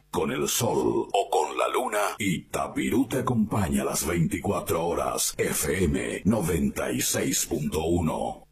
con el sol o con la luna, Itapirú te acompaña las 24 horas. FM 96.1.